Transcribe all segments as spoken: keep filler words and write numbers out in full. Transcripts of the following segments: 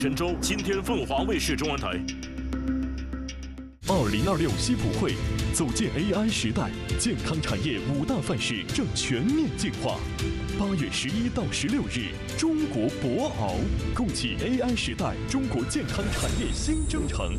神州今天凤凰卫视中文台。 二零二六西普会，走进 A I 时代，健康产业五大范式正全面进化。八月十一到十六日，中国博鳌，共启 A I 时代中国健康产业新征程。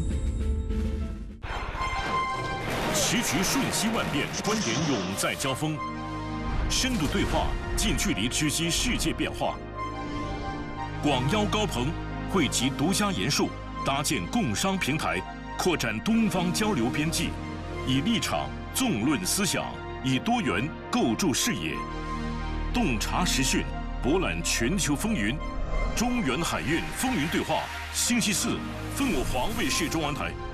时局瞬息万变，观点永在交锋，深度对话，近距离知悉世界变化。广邀高朋，汇集独家研述，搭建共商平台，扩展东方交流边际，以立场纵论思想，以多元构筑视野，洞察时讯，博览全球风云。中原海运风云对话，星期四，凤凰卫视中文台。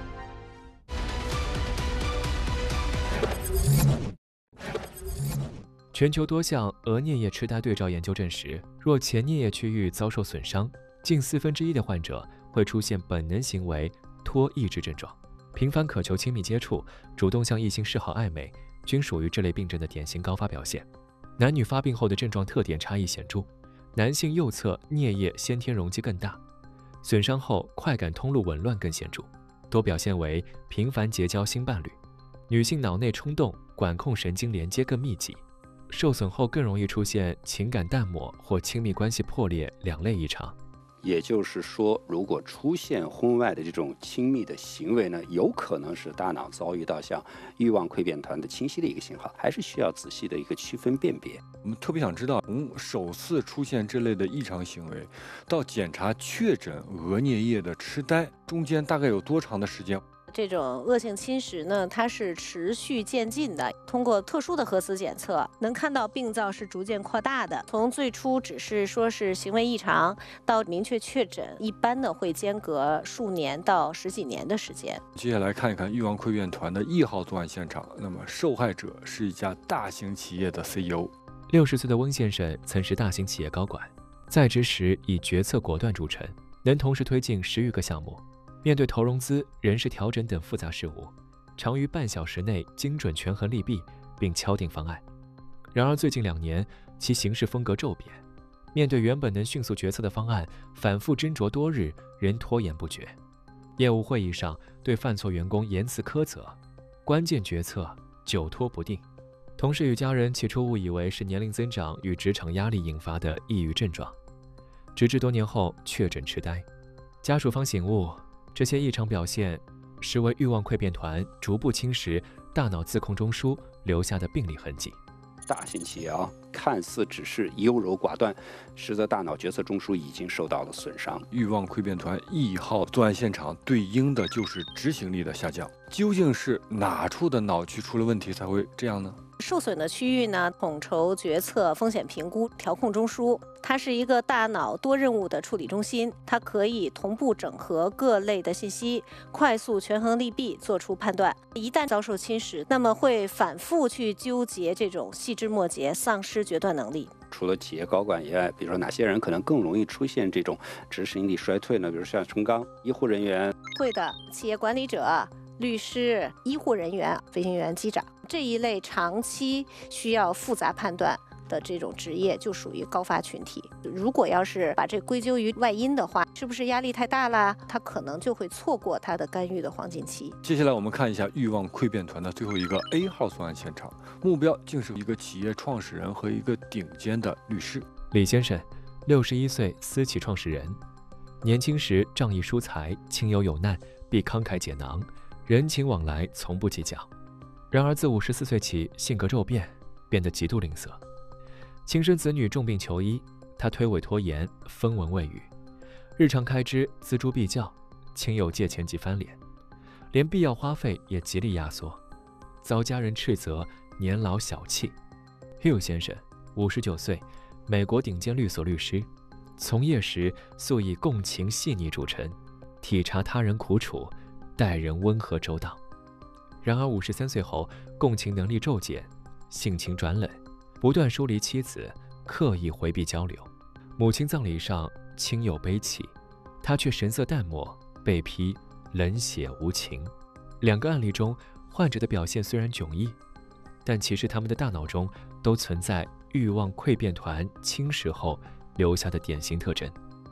全球多项额颞叶痴呆对照研究证实，若前颞叶区域遭受损伤，近四分之一的患者会出现本能行为脱抑制症状。频繁渴求亲密接触，主动向异性示好暧昧，均属于这类病症的典型高发表现。男女发病后的症状特点差异显著，男性右侧颞叶先天容积更大，损伤后快感通路紊乱更显著，多表现为频繁结交新伴侣；女性脑内冲动、管控神经连接更密集。受损后更容易出现情感淡漠或亲密关系破裂两类异常。 也就是说，如果出现婚外的这种亲密的行为呢，有可能是大脑遭遇到像欲望溃变团的清晰的一个信号，还是需要仔细的一个区分辨别。 我们特别想知道，从首次出现这类的异常行为到检查确诊额颞叶的痴呆，中间大概有多长的时间？ 这种恶性侵蚀呢，它是持续渐进的。通过特殊的核磁检测，能看到病灶是逐渐扩大的。从最初只是说是行为异常，到明确确诊，一般呢会间隔数年到十几年的时间。 接下来看一看欲望溃变团的一号作案现场。那么受害者是一家大型企业的 C E O。 六十岁的温先生曾是大型企业高管，在职时以决策果断著称，能同时推进十余个项目。面对投融资、人事调整等复杂事务，常于半小时内精准权衡利弊，并敲定方案。然而最近两年，其行事风格骤变，面对原本能迅速决策的方案，反复斟酌多日，仍拖延不决。业务会议上对犯错员工言辞苛责，关键决策久拖不定。同事与家人起初误以为是年龄增长与职场压力引发的抑郁症状，直至多年后确诊痴呆。家属方醒悟，这些异常表现实为欲望溃变团逐步侵蚀大脑自控中枢留下的病理痕迹。 大型企业啊，看似只是优柔寡断，实则大脑决策中枢已经受到了损伤。 欲望溃变团一号作案现场对应的就是执行力的下降。究竟是哪处的脑区出了问题才会这样呢？ 受损的区域呢，统筹决策、风险评估、调控中枢，它是一个大脑多任务的处理中心，它可以同步整合各类的信息，快速权衡利弊，做出判断。一旦遭受侵蚀，那么会反复去纠结这种细枝末节，丧失决断能力。 除了企业高管以外，比如说哪些人可能更容易出现这种执行力衰退呢？比如像冲刚、医护人员。 会的，企业管理者、律师、医护人员、飞行员、机长这一类长期需要复杂判断的这种职业，就属于高发群体。如果要是把这归咎于外因的话，是不是压力太大啦？他可能就会错过他的干预的黄金期。 接下来我们看一下欲望溃变团的最后一个 A 号作案现场，目标竟是一个企业创始人和一个顶尖的律师。 李先生，六十一岁，私企创始人，年轻时仗义疏财，亲友有难必慷慨解囊，人情往来从不计较。然而自五十四岁起，性格骤变，变得极度吝啬。亲生子女重病求医，他推诿拖延，分文未予，日常开支锱铢必较，亲友借钱即翻脸，连必要花费也极力压缩，遭家人斥责年老小气。Hugh 先生，五十九岁，美国顶尖律所律师，从业时素以共情细腻著称，体察他人苦楚，待人温和周到。然而五十三岁后，共情能力骤减，性情转冷，不断疏离妻子，刻意回避交流。母亲葬礼上，亲友悲泣，他却神色淡漠，被批冷血无情。两个案例中，患者的表现虽然迥异，但其实他们的大脑中都存在欲望溃变团侵蚀后留下的典型特征。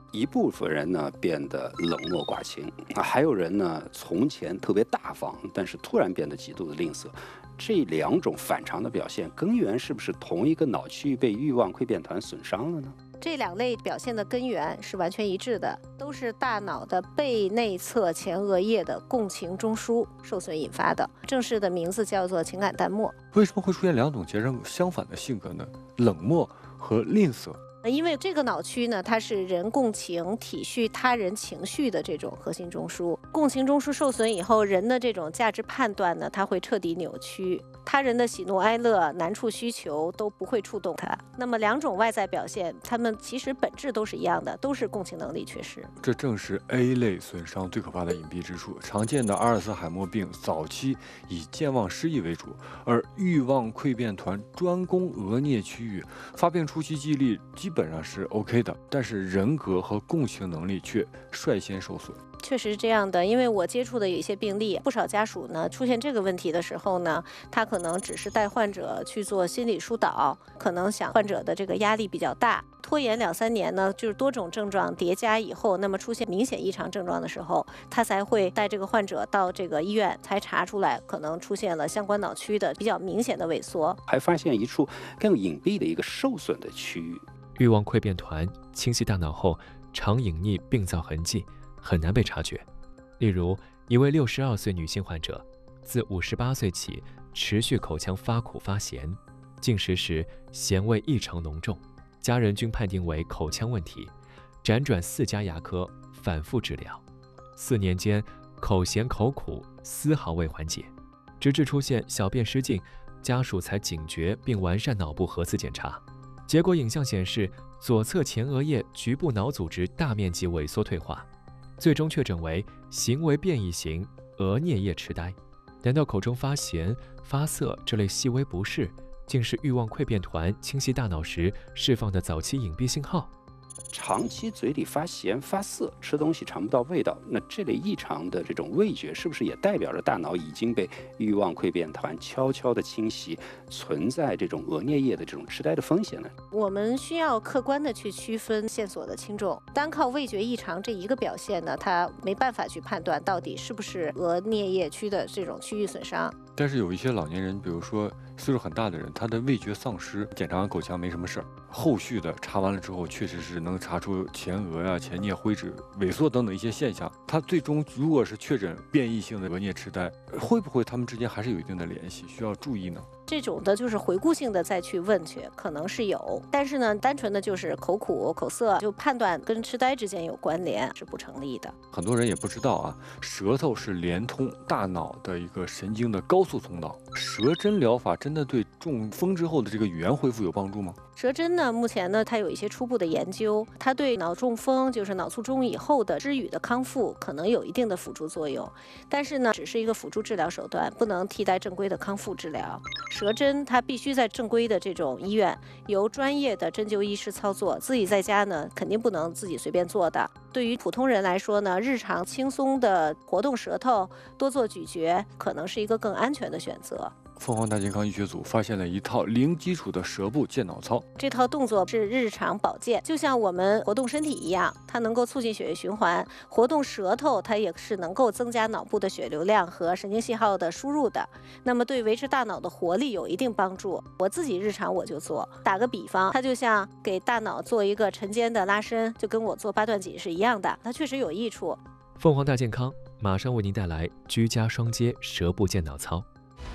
一部分人呢变得冷漠寡情，还有人呢从前特别大方，但是突然变得极度的吝啬。这两种反常的表现，根源是不是同一个脑区域被欲望溃变团损伤了呢？ 这两类表现的根源是完全一致的，都是大脑的背内侧前额叶的共情中枢受损引发的。正式的名字叫做情感淡漠。 为什么会出现两种截然相反的性格呢？冷漠和吝啬。 因为这个脑区呢，它是人共情、体恤他人情绪的这种核心中枢。共情中枢受损以后，人的这种价值判断呢，它会彻底扭曲，他人的喜怒哀乐、难处需求都不会触动他。那么两种外在表现，他们其实本质都是一样的，都是共情能力缺失。 这正是 A 类损伤最可怕的隐蔽之处。常见的阿尔茨海默病早期以健忘失忆为主，而欲望溃变团专攻额颞区域，发病初期记忆力基本上是 OK 的，但是人格和共情能力却率先受损。 确实是这样的，因为我接触的有一些病例，不少家属呢出现这个问题的时候呢，他可能只是带患者去做心理疏导，可能想患者的这个压力比较大，拖延两三年呢，就是多种症状叠加以后，那么出现明显异常症状的时候，他才会带这个患者到这个医院，才查出来可能出现了相关脑区的比较明显的萎缩， 还发现一处更隐蔽的一个受损的区域。 欲望溃变团侵袭大脑后，常隐匿病灶痕迹，很难被察觉。例如，一位六十二岁女性患者，自五十八岁起持续口腔发苦发咸，进食时咸味异常浓重，家人均判定为口腔问题，辗转四家牙科反复治疗，四年间口咸口苦丝毫未缓解，直至出现小便失禁，家属才警觉并完善脑部核磁检查。结果影像显示，左侧前额叶局部脑组织大面积萎缩退化，最终确诊为行为变异型额颞叶痴呆。难道口中发咸、发涩这类细微不适，竟是欲望溃变团侵袭大脑时释放的早期隐蔽信号？ 长期嘴里发咸发涩，吃东西尝不到味道，那这类异常的这种味觉，是不是也代表着大脑已经被欲望溃变团悄悄的侵袭，存在这种额颞叶的这种痴呆的风险呢？ 我们需要客观的去区分线索的轻重，单靠味觉异常这一个表现呢，它没办法去判断到底是不是额颞叶区的这种区域损伤。 但是有一些老年人，比如说岁数很大的人，他的味觉丧失，检查完口腔没什么事儿，后续的查完了之后，确实是能查出前额呀、啊、前颞灰质萎缩等等一些现象。他最终如果是确诊变异性的额颞痴呆，会不会他们之间还是有一定的联系，需要注意呢？ 这种的就是回顾性的再去问去，可能是有，但是呢，单纯的就是口苦口涩就判断跟痴呆之间有关联是不成立的。 很多人也不知道啊，舌头是连通大脑的一个神经的高速通道。舌针疗法真的对中风之后的这个语言恢复有帮助吗？ 舌针呢，目前呢，它有一些初步的研究，它对脑中风，就是脑卒中以后的知语的康复，可能有一定的辅助作用。但是呢，只是一个辅助治疗手段，不能替代正规的康复治疗。舌针它必须在正规的这种医院，由专业的针灸医师操作，自己在家呢，肯定不能自己随便做的。对于普通人来说呢，日常轻松的活动舌头，多做咀嚼，可能是一个更安全的选择。 凤凰大健康医学组发现了一套零基础的舌部健脑操， 这套动作是日常保健，就像我们活动身体一样，它能够促进血液循环，活动舌头它也是能够增加脑部的血流量和神经信号的输入的，那么对维持大脑的活力有一定帮助。我自己日常我就做，打个比方，它就像给大脑做一个晨间的拉伸，就跟我做八段锦是一样的，它确实有益处。 凤凰大健康马上为您带来居家双接舌部健脑操。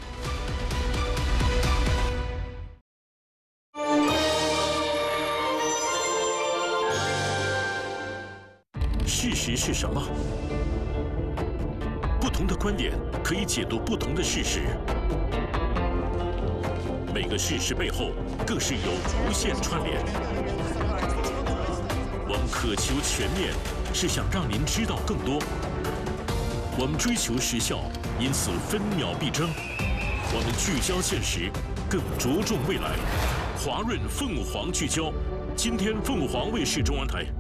事实是什么？不同的观点可以解读不同的事实，每个事实背后更是有无限串联。我们渴求全面，是想让您知道更多；我们追求时效，因此分秒必争；我们聚焦现实，更着重未来。华润凤凰聚焦，今天凤凰卫视中文台。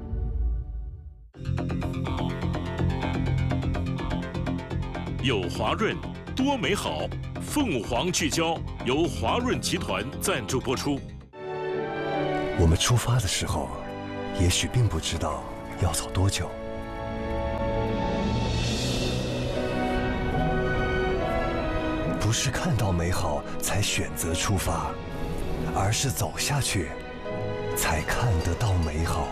有华润，多美好。凤凰聚焦由华润集团赞助播出。 我们出发的时候，也许并不知道要走多久？不是看到美好才选择出发，而是走下去才看得到美好。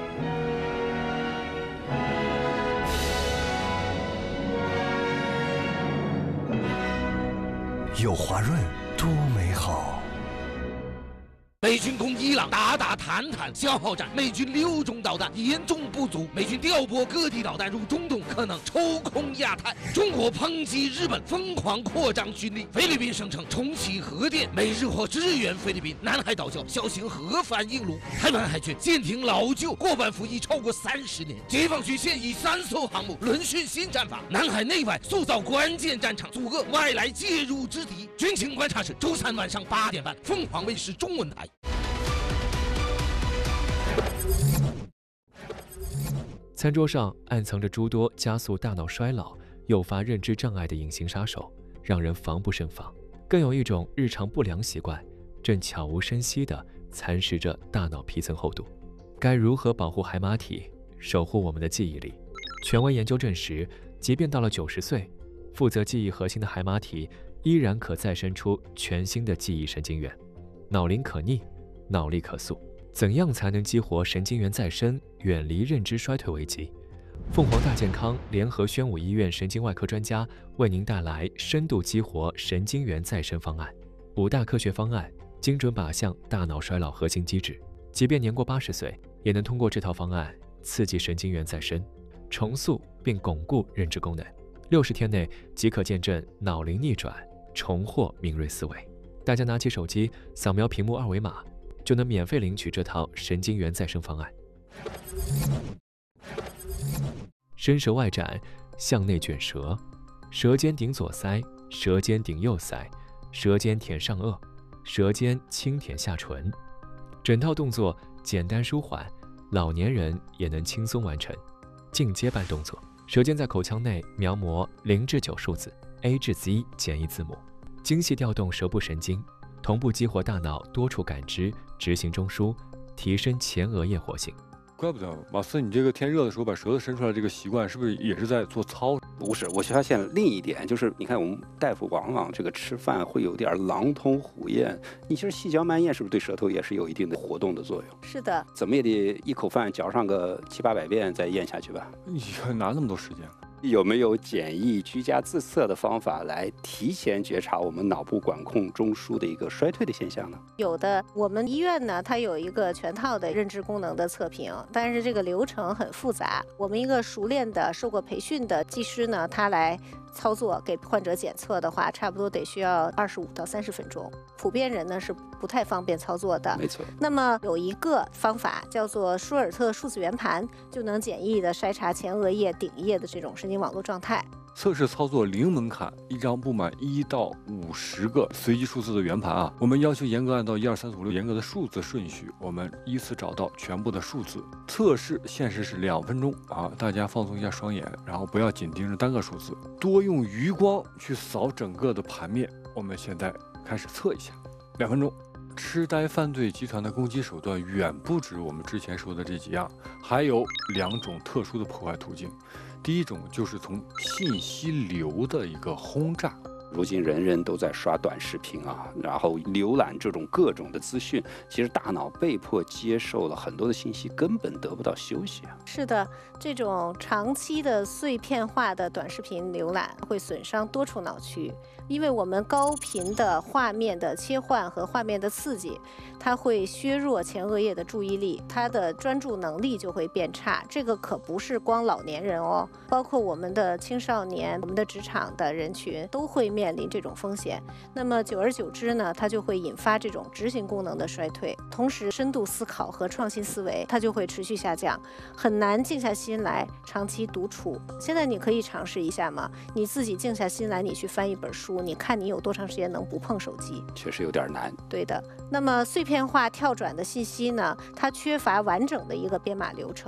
有华润多美好。 美军攻伊朗，打打谈谈消耗战。美军六种导弹严重不足，美军调拨各地导弹入中东，可能抽空亚太。中国抨击日本疯狂扩张军力，菲律宾声称重启核电，美日或支援菲律宾。南海岛礁小型核反应炉，台湾海军舰艇老旧，过半服役超过三十年。解放军现役三艘航母轮训新战法，南海内外塑造关键战场，阻遏外来介入之敌。军情观察室周三晚上八点半，凤凰卫视中文台。 餐桌上暗藏着诸多加速大脑衰老、诱发认知障碍的隐形杀手，让人防不胜防。更有一种日常不良习惯，正悄无声息地蚕食着大脑皮层厚度。该如何保护海马体，守护我们的记忆力？权威研究证实，即便到了九十岁，负责记忆核心的海马体依然可再生出全新的记忆神经元。脑龄可逆，脑力可塑。怎样才能激活神经元再生，远离认知衰退危机？凤凰大健康联合宣武医院神经外科专家为您带来深度激活神经元再生方案，五大科学方案精准靶向大脑衰老核心机制，即便年过八十岁，也能通过这套方案刺激神经元再生，重塑并巩固认知功能。六十天内即可见证脑龄逆转，重获敏锐思维。大家拿起手机，扫描屏幕二维码，就能免费领取这套神经元再生方案。伸舌外展，向内卷舌，舌尖顶左腮，舌尖顶右腮，舌尖舔上颚，舌尖轻舔下唇。整套动作简单舒缓，老年人也能轻松完成。进阶版动作，舌尖在口腔内描摹零至九数字 A 至 Z 简易字母，精细调动舌部神经，同步激活大脑多处感知，执行中枢，提升前额叶活性。 怪不得马斯，你这个天热的时候把舌头伸出来这个习惯，是不是也是在做操？ 不是，我发现另一点就是，你看我们大夫往往这个吃饭会有点狼吞虎咽，你其实细嚼慢咽是不是对舌头也是有一定的活动的作用？ 是的， 怎么也得一口饭嚼上个七八百遍再咽下去吧？ 你哪那么多时间？ 有没有简易居家自测的方法来提前觉察我们脑部管控中枢的一个衰退的现象呢？ 有的，我们医院呢，它有一个全套的认知功能的测评，但是这个流程很复杂。我们一个熟练的、受过培训的技师呢，他来操作给患者检测的话，差不多得需要二十五到三十分钟。普遍人呢是不太方便操作的。 没错。 那么有一个方法叫做舒尔特数字圆盘，就能简易的筛查前额叶顶叶的这种神经网络状态。 测试操作零门槛，一张布满一到五十个随机数字的圆盘啊，我们要求严格按照一二三四五六严格的数字顺序，我们依次找到全部的数字。测试限时是两分钟啊，大家放松一下双眼，然后不要紧盯着单个数字，多用余光去扫整个的盘面。我们现在开始测一下，两分钟。痴呆犯罪集团的攻击手段远不止我们之前说的这几样，还有两种特殊的破坏途径。第一种就是从信息流的一个轰炸。 如今人人都在刷短视频啊，然后浏览这种各种的资讯，其实大脑被迫接受了很多的信息，根本得不到休息啊。 是的，这种长期的碎片化的短视频浏览会损伤多处脑区，因为我们高频的画面的切换和画面的刺激，它会削弱前额叶的注意力，它的专注能力就会变差。这个可不是光老年人哦，包括我们的青少年、我们的职场的人群都会面临这种风险。那么久而久之呢，它就会引发这种执行功能的衰退，同时深度思考和创新思维它就会持续下降，很难静下心来长期独处。现在你可以尝试一下吗？你自己静下心来，你去翻一本书，你看你有多长时间能不碰手机？ 确实有点难。 对的。那么碎片化跳转的信息呢，它缺乏完整的一个编码流程。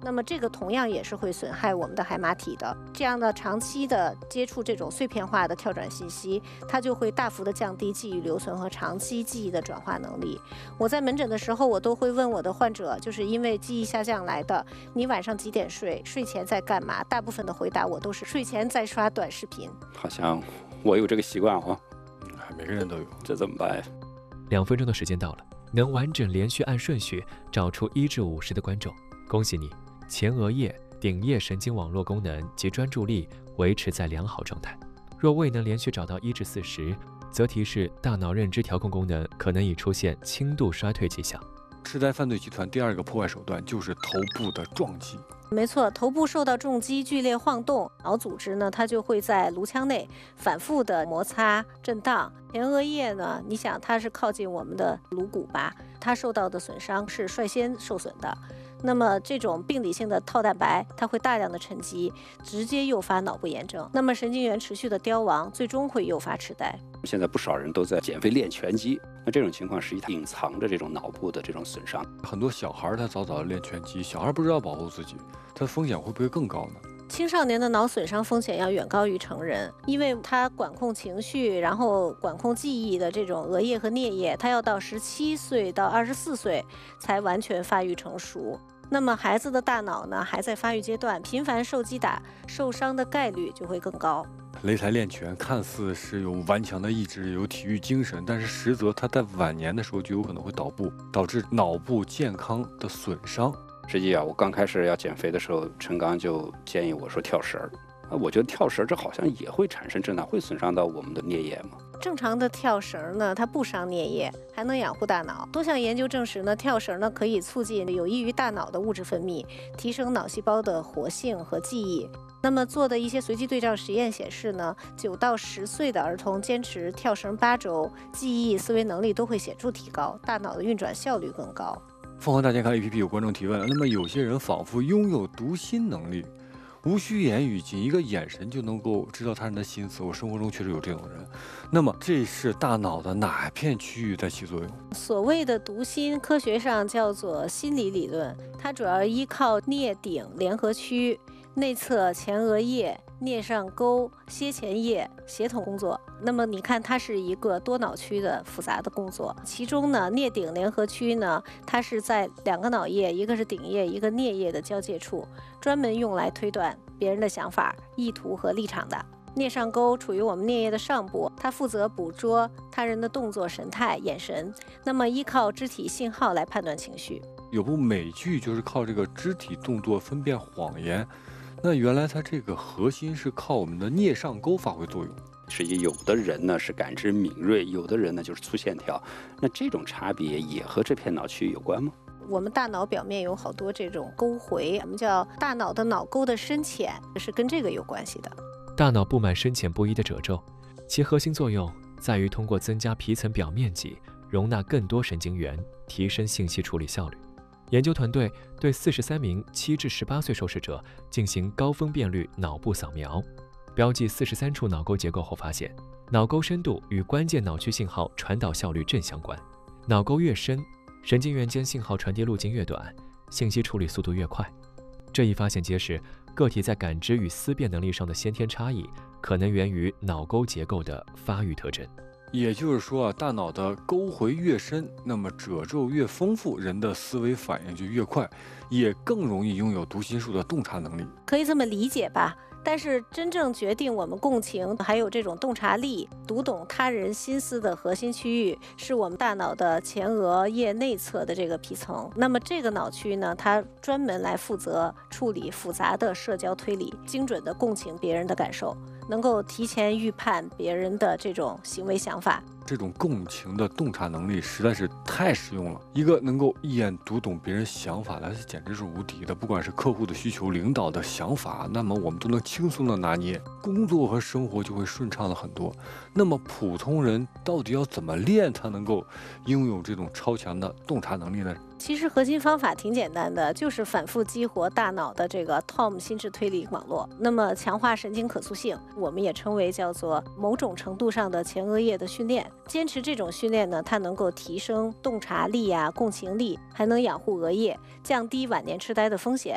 那么这个同样也是会损害我们的海马体的。这样的长期的接触这种碎片化的跳转信息，它就会大幅的降低记忆留存和长期记忆的转化能力。我在门诊的时候，我都会问我的患者，就是因为记忆下降来的，你晚上几点睡？睡前在干嘛？大部分的回答我都是睡前在刷短视频。 好像我有这个习惯哦， 每个人都有， 这怎么办？ 两分钟的时间到了，能完整连续按顺序找出一至五十的观众，恭喜你！前额叶、顶叶神经网络功能及专注力维持在良好状态。若未能连续找到一至四十，则提示大脑认知调控功能可能已出现轻度衰退迹象。 痴呆犯罪集团第二个破坏手段就是头部的撞击。 没错，头部受到重击，剧烈晃动，脑组织呢，它就会在颅腔内反复的摩擦、震荡。前额叶呢，你想它是靠近我们的颅骨吧，它受到的损伤是率先受损的。那么这种病理性的套蛋白，它会大量的沉积，直接诱发脑部炎症。那么神经元持续的凋亡，最终会诱发痴呆。 现在不少人都在减肥练拳击，那这种情况实际它隐藏着这种脑部的这种损伤。 很多小孩他早早的练拳击，小孩不知道保护自己，他的风险会不会更高呢？ 青少年的脑损伤风险要远高于成人，因为他管控情绪，然后管控记忆的这种额叶和颞叶，他要到十七岁到二十四岁才完全发育成熟。那么孩子的大脑呢，还在发育阶段，频繁受击打，受伤的概率就会更高。 擂台练拳看似是有顽强的意志，有体育精神，但是实则他在晚年的时候就有可能会倒部，导致脑部健康的损伤。 实际啊，我刚开始要减肥的时候，陈刚就建议我说跳绳儿。啊，我觉得跳绳这好像也会产生震荡，会损伤到我们的颞叶吗？ 正常的跳绳呢，它不伤颞叶，还能养护大脑。多项研究证实呢，跳绳呢可以促进有益于大脑的物质分泌，提升脑细胞的活性和记忆。那么做的一些随机对照实验显示呢，九到十岁的儿童坚持跳绳八周，记忆、思维能力都会显著提高，大脑的运转效率更高。 凤凰大健康 A P P 有观众提问了，那么有些人仿佛拥有读心能力，无需言语，仅一个眼神就能够知道他人的心思。我生活中确实有这种人。那么这是大脑的哪片区域在起作用？ 所谓的读心，科学上叫做心理理论，它主要依靠颞顶联合区、内侧前额叶、颞上沟、楔前叶协同工作。那么你看，它是一个多脑区的复杂的工作。其中呢，颞顶联合区呢，它是在两个脑叶，一个是顶叶，一个颞叶的交界处，专门用来推断别人的想法、意图和立场的。颞上沟处于我们颞叶的上部，它负责捕捉他人的动作、神态、眼神，那么依靠肢体信号来判断情绪。 有部美剧就是靠这个肢体动作分辨谎言。那原来它这个核心是靠我们的颞上沟发挥作用。 实际有的人呢是感知敏锐，有的人呢就是粗线条，那这种差别也和这片脑区有关吗？ 我们大脑表面有好多这种沟回，我们叫大脑的脑沟的深浅，是跟这个有关系的。 大脑布满深浅不一的褶皱，其核心作用在于通过增加皮层表面积，容纳更多神经元，提升信息处理效率。研究团队对四十三名七至十八岁受试者进行高分辨率脑部扫描，标记四十三处脑沟结构后发现，脑沟深度与关键脑区信号传导效率正相关。脑沟越深，神经元间信号传递路径越短，信息处理速度越快。这一发现揭示，个体在感知与思辨能力上的先天差异，可能源于脑沟结构的发育特征。 也就是说啊，大脑的沟回越深，那么褶皱越丰富，人的思维反应就越快，也更容易拥有读心术的洞察能力。 可以这么理解吧？但是真正决定我们共情还有这种洞察力、读懂他人心思的核心区域，是我们大脑的前额叶内侧的这个皮层。那么这个脑区呢，它专门来负责处理复杂的社交推理，精准的共情别人的感受，能够提前预判别人的这种行为想法。 这种共情的洞察能力实在是太实用了，一个能够一眼读懂别人想法的，简直是无敌的。不管是客户的需求、领导的想法，那么我们都能轻松的拿捏，工作和生活就会顺畅了很多。那么普通人到底要怎么练才能够拥有这种超强的洞察能力呢？ 其实核心方法挺简单的，就是反复激活大脑的这个 T O M 心智推理网络，那么强化神经可塑性，我们也称为叫做某种程度上的前额叶的训练。坚持这种训练呢，它能够提升洞察力啊、共情力，还能养护额叶，降低晚年痴呆的风险。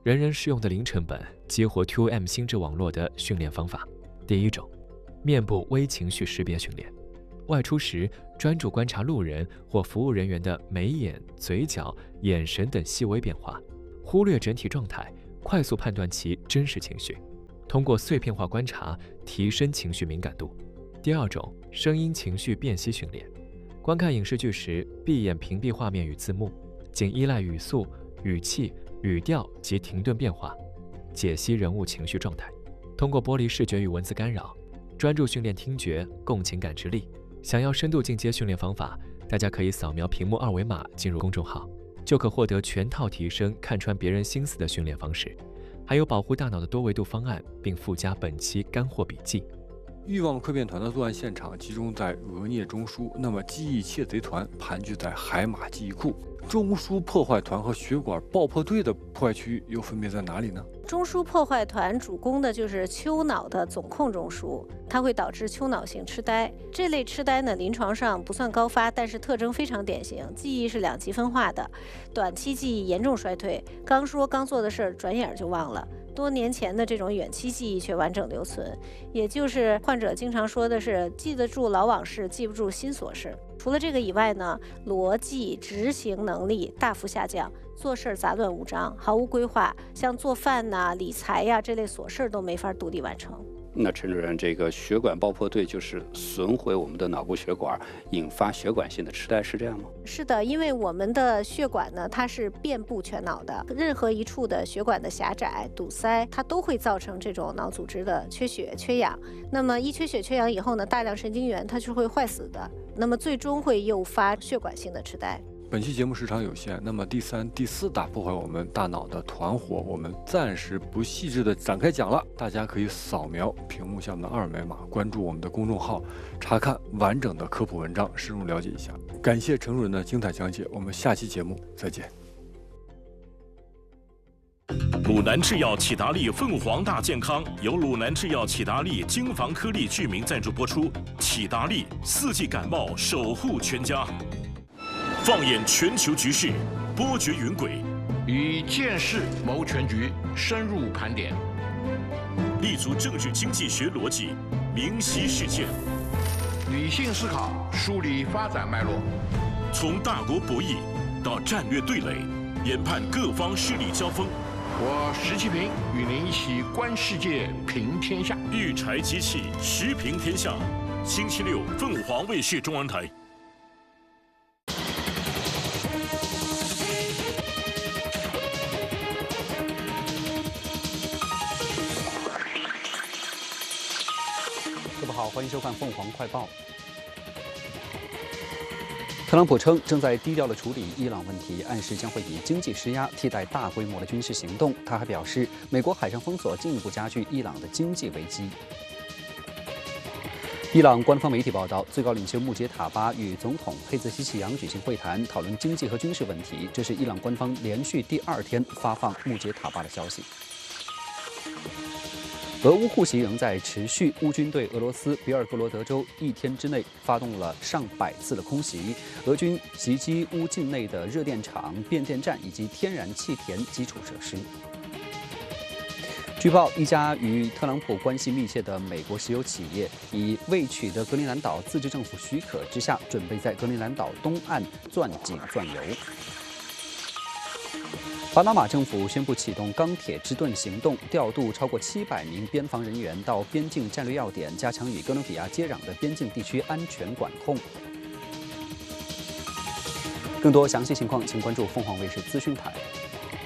人人适用的零成本激活 T O M 心智网络的训练方法。第一种，面部微情绪识别训练。外出时专注观察路人或服务人员的眉眼、嘴角、眼神等细微变化，忽略整体状态，快速判断其真实情绪，通过碎片化观察提升情绪敏感度。第二种，声音情绪辨析训练。观看影视剧时，闭眼屏蔽画面与字幕，仅依赖语速、语气、语调及停顿变化，解析人物情绪状态。通过剥离视觉与文字干扰，专注训练听觉、共情感知力。想要深度进阶训练方法，大家可以扫描屏幕二维码进入公众号，就可获得全套提升看穿别人心思的训练方式，还有保护大脑的多维度方案，并附加本期干货笔记。 欲望溃变团的作案现场集中在额聂中枢，那么记忆窃贼团盘踞在海马记忆库。中枢破坏团和血管爆破队的破坏区域又分别在哪里呢？ 中枢破坏团主攻的就是丘脑的总控中枢，它会导致丘脑性痴呆。这类痴呆呢，临床上不算高发，但是特征非常典型，记忆是两极分化的，短期记忆严重衰退，刚说刚做的事儿，转眼就忘了。多年前的这种远期记忆却完整留存，也就是患者经常说的是记得住老往事，记不住新琐事。除了这个以外呢，逻辑、执行能力大幅下降，做事杂乱无章，毫无规划，像做饭呐、理财呀这类琐事都没法独立完成。 那陈主任，这个血管爆破队就是损毁我们的脑部血管，引发血管性的痴呆，是这样吗？ 是的，因为我们的血管呢，它是遍布全脑的，任何一处的血管的狭窄、堵塞，它都会造成这种脑组织的缺血、缺氧。那么一缺血、缺氧以后呢，大量神经元它是会坏死的，那么最终会诱发血管性的痴呆。 本期节目时长有限，那么第三、第四大破坏我们大脑的团伙，我们暂时不细致的展开讲了。大家可以扫描屏幕下面的二维码，关注我们的公众号，查看完整的科普文章，深入了解一下。感谢陈主任的精彩讲解，我们下期节目再见。 鲁南制药启达利凤凰大健康由鲁南制药启达利精防颗粒居民赞助播出。启达利四季感冒守护全家。放眼全球局势，波谲云诡， 以见识谋全局，深入盘点， 立足政治经济学逻辑，明晰事件， 理性思考，梳理发展脉络， 从大国博弈到战略对垒，研判各方势力交锋。 我石其平与您一起观世界，平天下。 育才机器，时平天下。星期六，凤凰卫视中文台。 各位好，欢迎收看凤凰快报。特朗普称正在低调地处理伊朗问题，暗示将会以经济施压替代大规模的军事行动。他还表示，美国海上封锁进一步加剧伊朗的经济危机。伊朗官方媒体报道，最高领袖穆杰塔巴与总统佩泽希奇扬举行会谈，讨论经济和军事问题。这是伊朗官方连续第二天发放穆杰塔巴的消息。俄乌互袭仍在持续，乌军对俄罗斯别尔哥罗德州一天之内发动了上百次的空袭，俄军袭击乌境内的热电厂、变电站以及天然气田基础设施。据报，一家与特朗普关系密切的美国石油企业，以未取得格陵兰岛自治政府许可之下，准备在格陵兰岛东岸钻井钻油。巴拿马政府宣布启动钢铁之盾行动，调度超过七百名边防人员到边境战略要点，加强与哥伦比亚接壤的边境地区安全管控。更多详细情况，请关注凤凰卫视资讯台。